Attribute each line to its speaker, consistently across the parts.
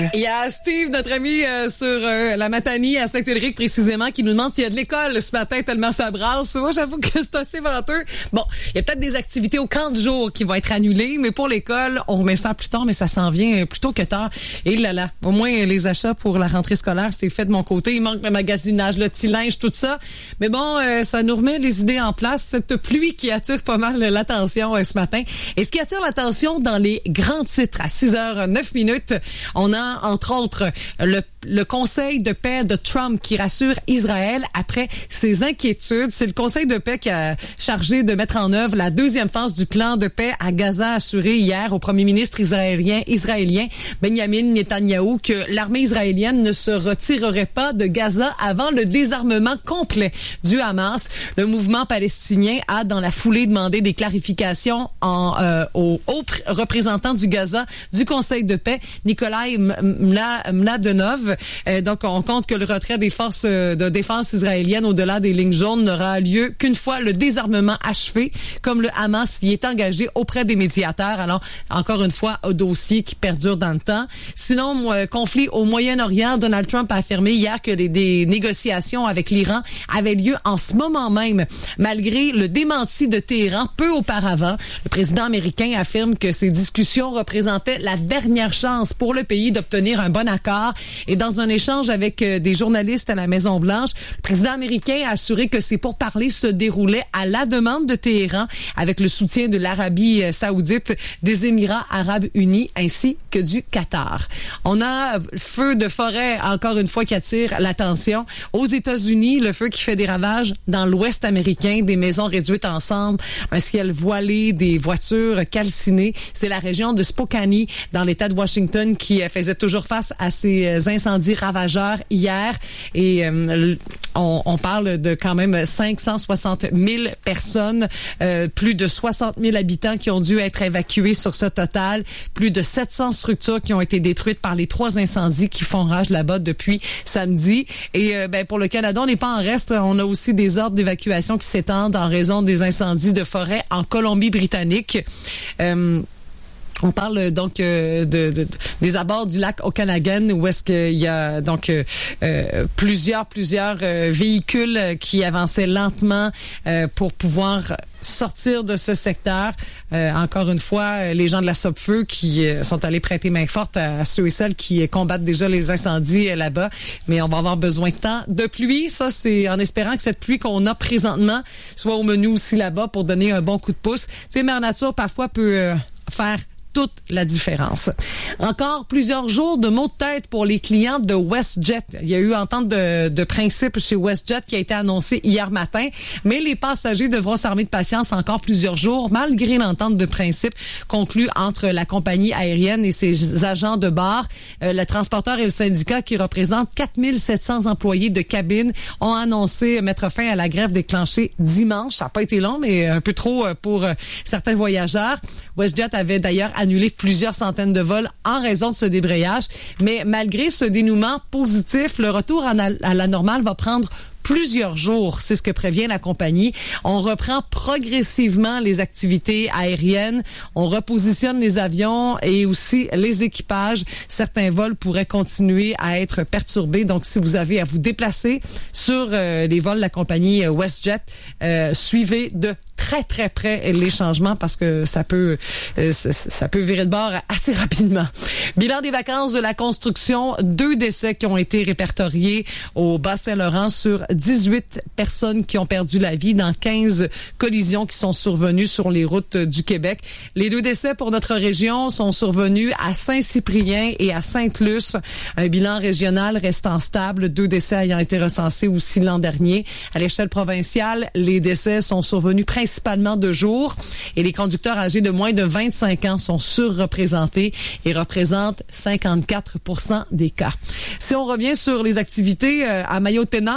Speaker 1: Il y a Steve, notre ami sur la Matanie à Saint-Ulrich précisément, qui nous demande s'il y a de l'école ce matin tellement ça brasse. Moi, j'avoue que c'est assez venteux. Bon, il y a peut-être des activités au camp du jour qui vont être annulées, mais pour l'école, on remet ça plus tard, mais ça s'en vient plus tôt que tard. Et là, au moins les achats pour la rentrée scolaire, c'est fait de mon côté. Il manque le magasinage, le petit linge, tout ça. Mais bon, ça nous remet les idées en place. Cette pluie qui attire pas mal l'attention ce matin. Et ce qui attire l'attention dans les grands titres à 6h09, on a entre autres le Conseil de paix de Trump qui rassure Israël après ses inquiétudes. C'est le Conseil de paix qui a chargé de mettre en œuvre la deuxième phase du plan de paix à Gaza, assuré hier au premier ministre israélien Benjamin Netanyahou que l'armée israélienne ne se retirerait pas de Gaza avant le désarmement complet du Hamas. Le mouvement palestinien a, dans la foulée, demandé des clarifications au haut représentant du Gaza du Conseil de paix, Nikolai Mladenov. Donc, on compte que le retrait des forces de défense israéliennes au-delà des lignes jaunes n'aura lieu qu'une fois le désarmement achevé, comme le Hamas y est engagé auprès des médiateurs. Alors, encore une fois, un dossier qui perdure dans le temps. Sinon, conflit au Moyen-Orient, Donald Trump a affirmé hier que des négociations avec l'Iran avaient lieu en ce moment même, malgré le démenti de Téhéran peu auparavant. Le président américain affirme que ces discussions représentaient la dernière chance pour le pays d'obtenir un bon accord. Et dans un échange avec des journalistes à la Maison-Blanche, le président américain a assuré que ces pourparlers se déroulaient à la demande de Téhéran, avec le soutien de l'Arabie saoudite, des Émirats arabes unis ainsi que du Qatar. On a feu de forêt, encore une fois, qui attire l'attention. Aux États-Unis, le feu qui fait des ravages dans l'Ouest américain, des maisons réduites ensemble, un ciel voilé, des voitures calcinées. C'est la région de Spokane, dans l'État de Washington, qui faisait toujours face à ces incendies ravageurs hier. Et on parle de quand même 560 000 personnes, plus de 60 000 habitants qui ont dû être évacués sur ce total, plus de 700 structures qui ont été détruites par les 3 incendies qui font rage là-bas depuis samedi. Et pour le Canada, on n'est pas en reste. On a aussi des ordres d'évacuation qui s'étendent en raison des incendies de forêt en Colombie-Britannique. On parle donc des abords du lac Okanagan où est-ce qu'il y a donc plusieurs véhicules qui avançaient lentement pour pouvoir sortir de ce secteur. Encore une fois, les gens de la Sopfeu qui sont allés prêter main forte à ceux et celles qui combattent déjà les incendies là-bas. Mais on va avoir besoin de temps. De pluie, ça c'est en espérant que cette pluie qu'on a présentement soit au menu aussi là-bas pour donner un bon coup de pouce. Tu sais, Mère Nature parfois peut faire toute la différence. Encore plusieurs jours de maux de tête pour les clients de WestJet. Il y a eu entente de principe chez WestJet qui a été annoncée hier matin, mais les passagers devront s'armer de patience encore plusieurs jours, malgré l'entente de principe conclue entre la compagnie aérienne et ses agents de bord. Le transporteur et le syndicat, qui représentent 4700 employés de cabine, ont annoncé mettre fin à la grève déclenchée dimanche. Ça n'a pas été long, mais un peu trop pour certains voyageurs. WestJet avait d'ailleurs annulé plusieurs centaines de vols en raison de ce débrayage. Mais malgré ce dénouement positif, le retour à la normale va prendre plusieurs jours, c'est ce que prévient la compagnie. On reprend progressivement les activités aériennes, on repositionne les avions et aussi les équipages. Certains vols pourraient continuer à être perturbés. Donc, si vous avez à vous déplacer sur les vols de la compagnie WestJet, suivez de très près les changements parce que ça peut virer de bord assez rapidement. Bilan des vacances de la construction, 2 décès qui ont été répertoriés au Bas-Saint-Laurent sur 18 personnes qui ont perdu la vie dans 15 collisions qui sont survenues sur les routes du Québec. Les 2 décès pour notre région sont survenus à Saint-Cyprien et à Sainte-Luce. Un bilan régional restant stable, 2 décès ayant été recensés aussi l'an dernier. À l'échelle provinciale, les décès sont survenus principalement de jour et les conducteurs âgés de moins de 25 ans sont surreprésentés et représentent 54% des cas. Si on revient sur les activités à Mayo-Tenam, le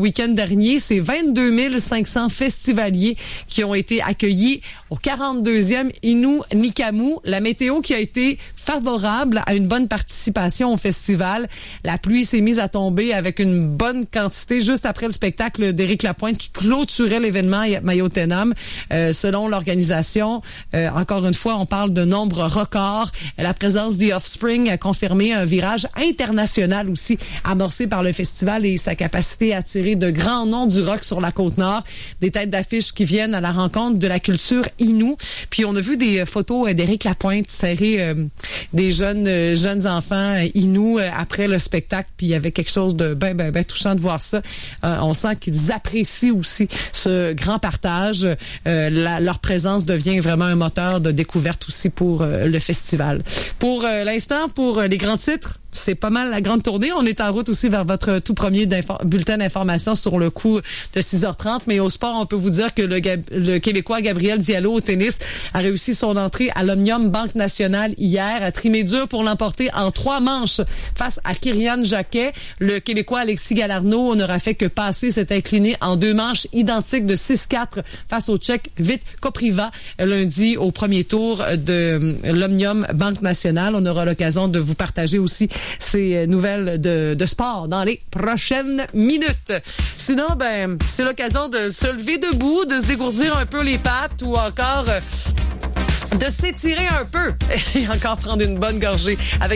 Speaker 1: week-end dernier. C'est 22 500 festivaliers qui ont été accueillis au 42e Innu Nikamu. La météo qui a été favorable à une bonne participation au festival. La pluie s'est mise à tomber avec une bonne quantité juste après le spectacle d'Éric Lapointe qui clôturait l'événement Mayotenam. Selon l'organisation, encore une fois, on parle de nombre record. La présence The Offspring a confirmé un virage international aussi amorcé par le festival et sa capacité à attirer de grands noms du rock sur la Côte-Nord. Des têtes d'affiche qui viennent à la rencontre de la culture Innu. Puis on a vu des photos d'Éric Lapointe serrer des jeunes enfants Innu après le spectacle. Puis il y avait quelque chose de ben touchant de voir ça. On sent qu'ils apprécient aussi ce grand partage. Leur présence devient vraiment un moteur de découverte aussi pour le festival. Pour l'instant, pour les grands titres, c'est pas mal la grande tournée. On est en route aussi vers votre tout premier bulletin d'information sur le coup de 6h30. Mais au sport, on peut vous dire que le Québécois Gabriel Diallo au tennis a réussi son entrée à l'Omnium Banque Nationale hier, a trimé dur pour l'emporter en 3 manches face à Kyrian Jacquet. Le Québécois Alexis Galarneau n'aura fait que passer, s'est incliné en 2 manches identiques de 6-4 face au Tchèque Vít Kopriva lundi au premier tour de l'Omnium Banque Nationale. On aura l'occasion de vous partager aussi ces nouvelles de sport dans les prochaines minutes. Sinon, c'est l'occasion de se lever debout, de se dégourdir un peu les pattes ou encore de s'étirer un peu et encore prendre une bonne gorgée avec